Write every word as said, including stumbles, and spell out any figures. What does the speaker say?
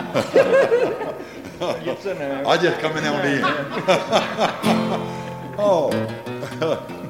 Něco ne. Ať je v kamenné unii. Oh.